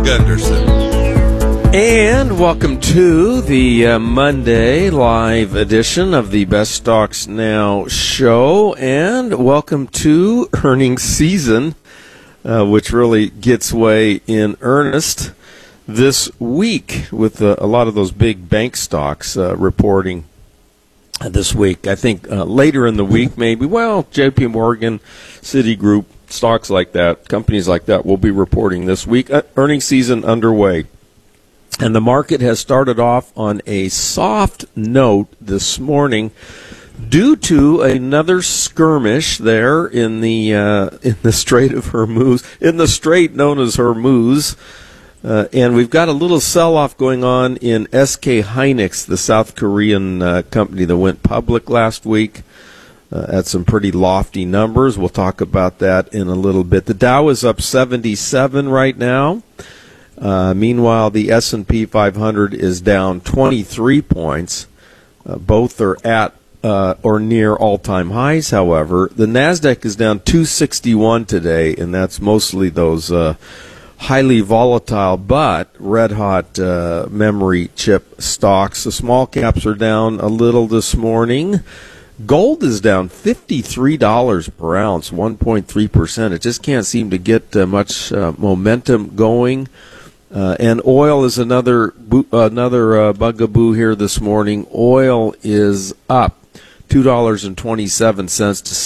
Gunderson. And welcome to the Monday live edition of the Best Stocks Now show. And welcome to earnings season, which really gets way in earnest this week with a lot of those big bank stocks reporting this week. I think later in the week, maybe, JP Morgan, Citigroup, stocks like that, companies like that will be reporting this week. Earnings season underway. And the market has started off on a soft note this morning due to another skirmish there in the Strait of Hormuz, in the strait known as Hormuz. And we've got a little sell-off going on in SK Hynix, the South Korean company that went public last week at some pretty lofty numbers. We'll talk about that in a little bit. The Dow is up 77 right now. Meanwhile, the S&P 500 is down 23 points. Both are at or near all-time highs, however. The NASDAQ is down 261 today, and that's mostly those highly volatile but red-hot memory chip stocks. The small caps are down a little this morning. Gold is down $53 per ounce, 1.3%. It just can't seem to get much momentum going. And oil is another bugaboo here this morning. Oil is up $2.27 to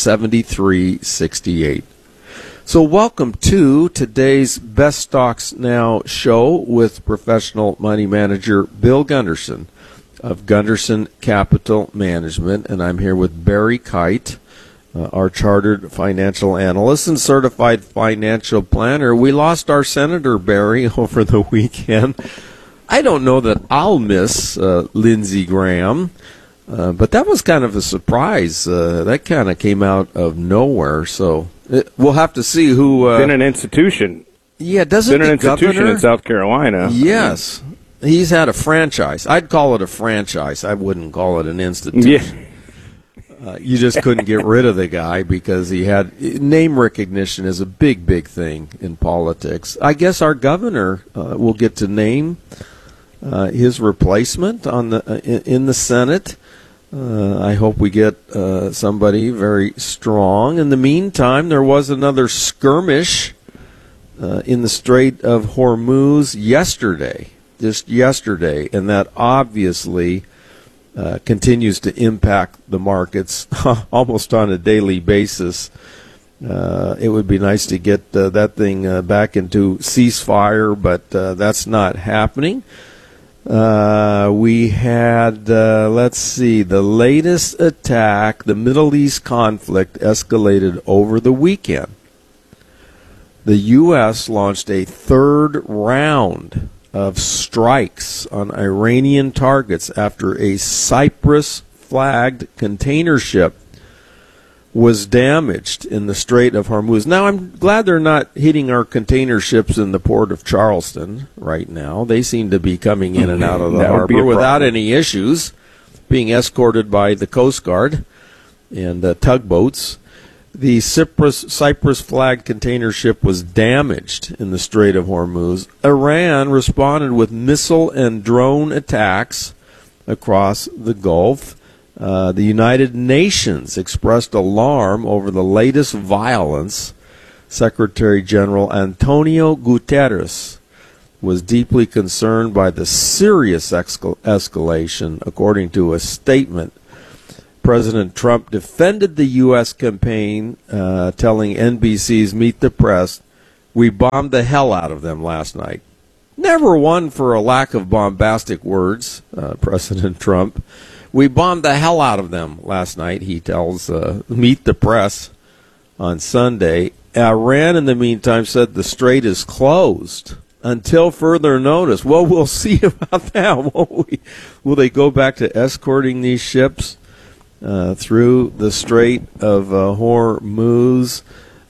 $73.68. So welcome to today's Best Stocks Now show with professional money manager Bill Gunderson of Gunderson Capital Management. And I'm here with Barry Kite, our chartered financial analyst and certified financial planner. We lost our senator, Barry, over the weekend. I don't know that I'll miss Lindsey Graham, but that was kind of a surprise. That kind of came out of nowhere, so we'll have to see who... been an institution. Yeah, doesn't been an the institution governor? in South Carolina. Yes. He's had a franchise. I'd call it a franchise. I wouldn't call it an institution. Yeah. You just couldn't get rid of the guy because he had name recognition is a big, big thing in politics. I guess our governor will get to name his replacement in the Senate. I hope we get somebody very strong. In the meantime, there was another skirmish in the Strait of Hormuz just yesterday, and that obviously continues to impact the markets almost on a daily basis. It would be nice to get that thing back into ceasefire, but that's not happening. We had, the latest attack, the Middle East conflict escalated over the weekend. The U.S. launched a third round of strikes on Iranian targets after a Cyprus-flagged container ship was damaged in the Strait of Hormuz. Now, I'm glad they're not hitting our container ships in the port of Charleston right now. They seem to be coming in and out of the harbor without any issues, being escorted by the Coast Guard and tugboats. The Cyprus-flagged container ship was damaged in the Strait of Hormuz. Iran responded with missile and drone attacks across the Gulf. The United Nations expressed alarm over the latest violence. Secretary General Antonio Guterres was deeply concerned by the serious escalation, according to a statement. President Trump defended the U.S. campaign, telling NBC's Meet the Press, "We bombed the hell out of them last night." Never one for a lack of bombastic words, President Trump. "We bombed the hell out of them last night," he tells Meet the Press on Sunday. Iran, in the meantime, said the strait is closed until further notice. Well, we'll see about that, won't we? Will they go back to escorting these ships through the Strait of Hormuz?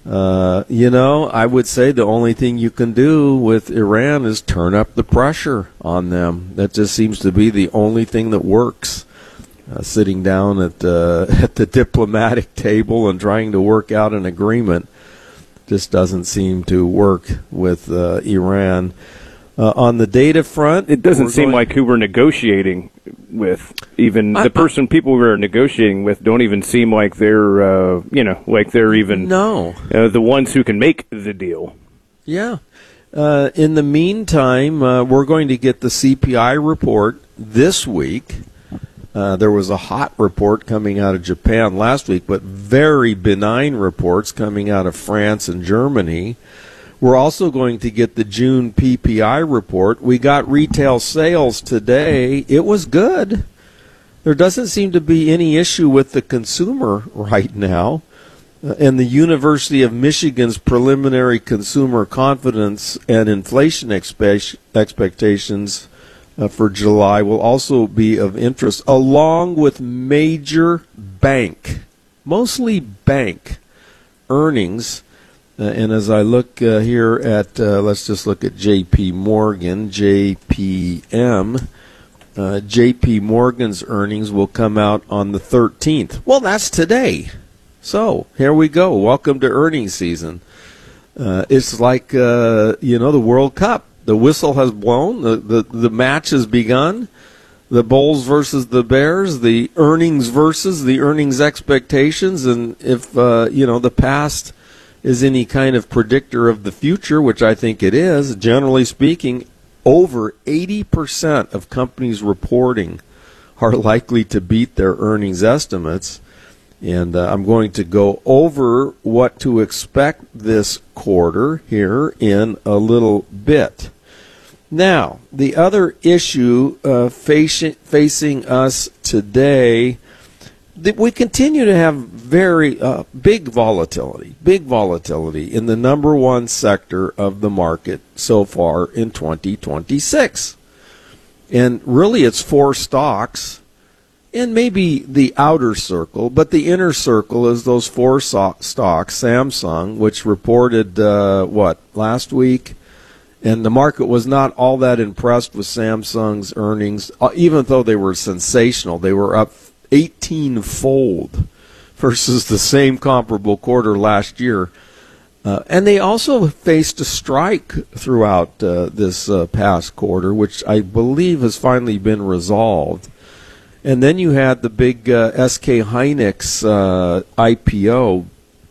I would say the only thing you can do with Iran is turn up the pressure on them. That just seems to be the only thing that works. Sitting down at the diplomatic table and trying to work out an agreement just doesn't seem to work with Iran. On the data front, It doesn't seem like who we're negotiating with, even people we're negotiating with don't even seem like they're, like they're even the ones who can make the deal. Yeah. In the meantime, we're going to get the CPI report this week. There was a hot report coming out of Japan last week, but very benign reports coming out of France and Germany. We're also going to get the June PPI report. We got retail sales today. It was good. There doesn't seem to be any issue with the consumer right now. And the University of Michigan's preliminary consumer confidence and inflation expectations for July will also be of interest, along with major mostly bank earnings. And as I look here at, let's just look at JP Morgan, JPM. JP Morgan's earnings will come out on the 13th. Well, that's today. So here we go. Welcome to earnings season. It's like, the World Cup. The whistle has blown. The match has begun. The Bulls versus the Bears. The earnings versus the earnings expectations. And if, the past is any kind of predictor of the future, which I think it is, generally speaking, over 80% of companies reporting are likely to beat their earnings estimates. And I'm going to go over what to expect this quarter here in a little bit. Now, the other issue facing us today, we continue to have very big volatility in the number one sector of the market so far in 2026. And really it's four stocks and maybe the outer circle, but the inner circle is those four stocks. Samsung, which reported, last week? And the market was not all that impressed with Samsung's earnings, even though they were sensational. They were up 18-fold versus the same comparable quarter last year. And they also faced a strike throughout this past quarter, which I believe has finally been resolved. And then you had the big SK Hynix IPO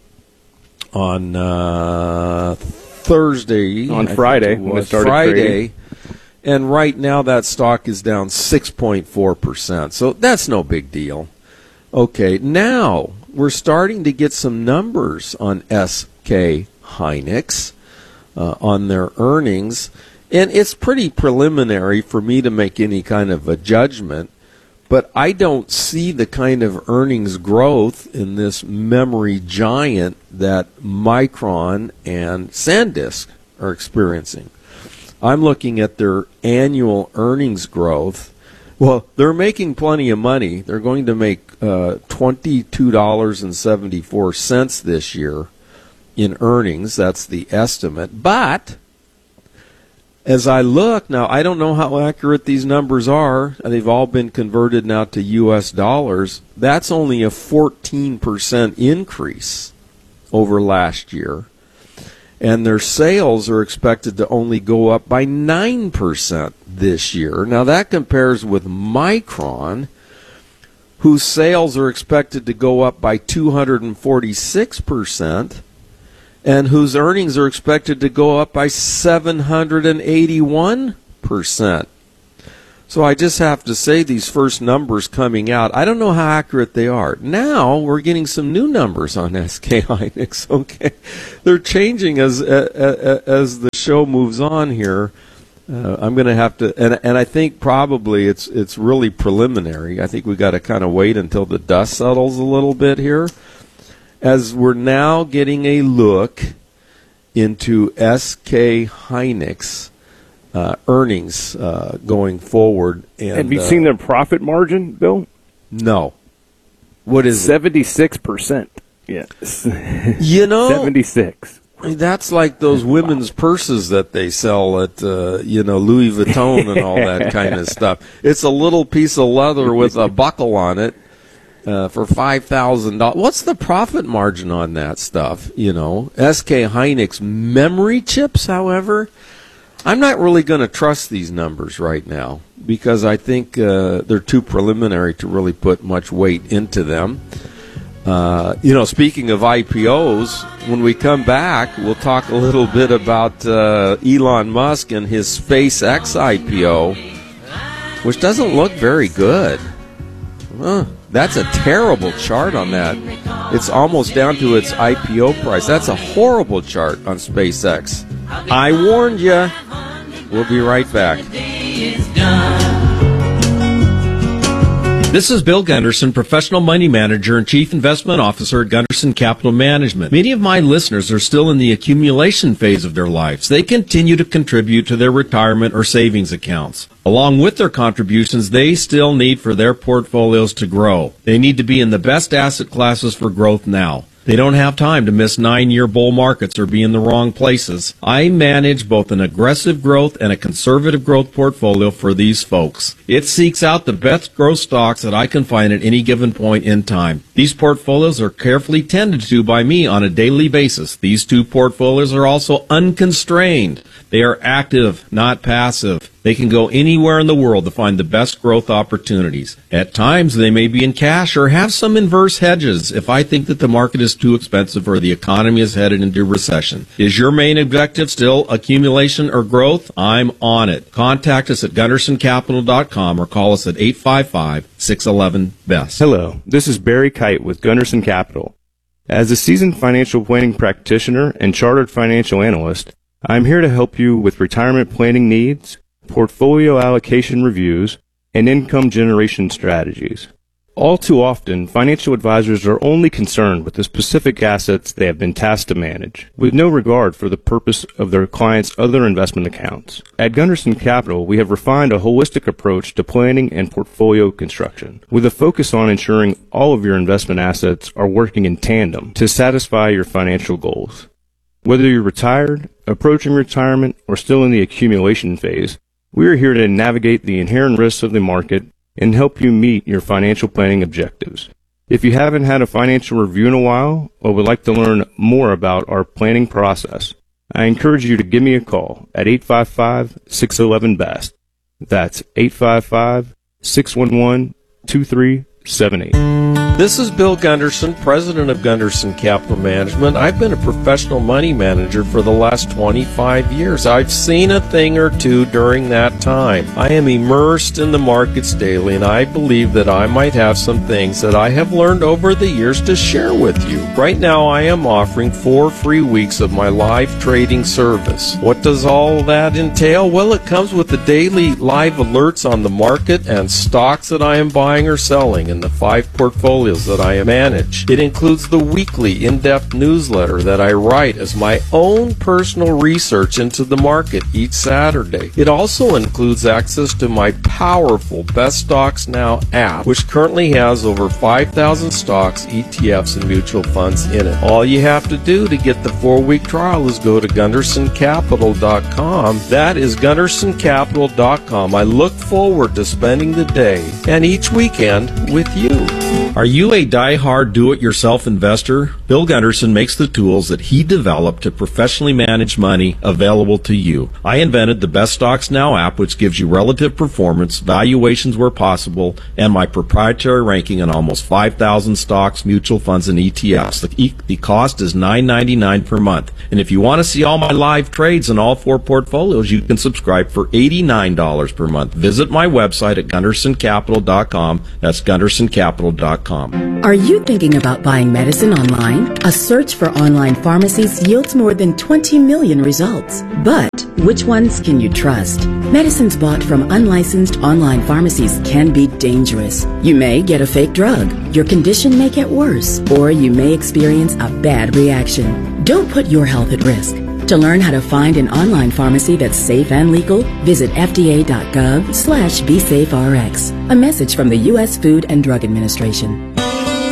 on Thursday. On Friday, when it started trading. And right now that stock is down 6.4%. So that's no big deal. Okay, now we're starting to get some numbers on SK Hynix on their earnings. And it's pretty preliminary for me to make any kind of a judgment. But I don't see the kind of earnings growth in this memory giant that Micron and SanDisk are experiencing. I'm looking at their annual earnings growth. Well, they're making plenty of money. They're going to make $22.74 this year in earnings. That's the estimate. But as I look, now I don't know how accurate these numbers are. They've all been converted now to U.S. dollars. That's only a 14% increase over last year. And their sales are expected to only go up by 9% this year. Now that compares with Micron, whose sales are expected to go up by 246%. And whose earnings are expected to go up by 781%. So I just have to say these first numbers coming out, I don't know how accurate they are. Now we're getting some new numbers on SK Hynix. Okay, they're changing as the show moves on here. I'm going to have to, and I think probably it's really preliminary. I think we got to kind of wait until the dust settles a little bit here, as we're now getting a look into SK Hynix earnings going forward. And have you seen their profit margin, Bill? No. What is 76%. Yes. 76. That's like those women's purses that they sell at Louis Vuitton and all that kind of stuff. It's a little piece of leather with a buckle on it. For $5,000. What's the profit margin on that stuff? SK Hynix memory chips, however, I'm not really going to trust these numbers right now because I think they're too preliminary to really put much weight into them. Speaking of IPOs, when we come back, we'll talk a little bit about Elon Musk and his SpaceX IPO, which doesn't look very good. That's a terrible chart on that. It's almost down to its IPO price. That's a horrible chart on SpaceX. I warned you. We'll be right back. This is Bill Gunderson, Professional Money Manager and Chief Investment Officer at Gunderson Capital Management. Many of my listeners are still in the accumulation phase of their lives. They continue to contribute to their retirement or savings accounts. Along with their contributions, they still need for their portfolios to grow. They need to be in the best asset classes for growth now. They don't have time to miss 9-year bull markets or be in the wrong places. I manage both an aggressive growth and a conservative growth portfolio for these folks. It seeks out the best growth stocks that I can find at any given point in time. These portfolios are carefully tended to by me on a daily basis. These two portfolios are also unconstrained. They are active, not passive. They can go anywhere in the world to find the best growth opportunities. At times, they may be in cash or have some inverse hedges if I think that the market is too expensive or the economy is headed into recession. Is your main objective still accumulation or growth? I'm on it. Contact us at GundersonCapital.com or call us at 855-611-BEST. Hello, this is Barry Kite with Gunderson Capital. As a seasoned financial planning practitioner and chartered financial analyst, I'm here to help you with retirement planning needs, portfolio allocation reviews, and income generation strategies. All too often, financial advisors are only concerned with the specific assets they have been tasked to manage, with no regard for the purpose of their clients' other investment accounts. At Gunderson Capital, we have refined a holistic approach to planning and portfolio construction, with a focus on ensuring all of your investment assets are working in tandem to satisfy your financial goals. Whether you're retired, approaching retirement, or still in the accumulation phase, we are here to navigate the inherent risks of the market and help you meet your financial planning objectives. If you haven't had a financial review in a while or would like to learn more about our planning process, I encourage you to give me a call at 855-611-BEST. That's 855-611-2378. This is Bill Gunderson, president of Gunderson Capital Management. I've been a professional money manager for the last 25 years. I've seen a thing or two during that time. I am immersed in the markets daily, and I believe that I might have some things that I have learned over the years to share with you. Right now, I am offering 4 free weeks of my live trading service. What does all that entail? Well, it comes with the daily live alerts on the market and stocks that I am buying or selling in the 5 portfolios that I manage. It includes the weekly in-depth newsletter that I write as my own personal research into the market each Saturday. It also includes access to my powerful Best Stocks Now app, which currently has over 5,000 stocks, ETFs, and mutual funds in it. All you have to do to get the 4-week trial is go to GundersonCapital.com. That is GundersonCapital.com. I look forward to spending the day and each weekend with you. Are you a die-hard do-it-yourself investor? Bill Gunderson makes the tools that he developed to professionally manage money available to you. I invented the Best Stocks Now app, which gives you relative performance, valuations where possible, and my proprietary ranking on almost 5,000 stocks, mutual funds, and ETFs. The cost is $9.99 per month. And if you want to see all my live trades in all 4 portfolios, you can subscribe for $89 per month. Visit my website at GundersonCapital.com. That's GundersonCapital.com. Are you thinking about buying medicine online? A search for online pharmacies yields more than 20 million results. But which ones can you trust? Medicines bought from unlicensed online pharmacies can be dangerous. You may get a fake drug, your condition may get worse, or you may experience a bad reaction. Don't put your health at risk. To learn how to find an online pharmacy that's safe and legal, visit fda.gov/BeSafeRx. A message from the U.S. Food and Drug Administration.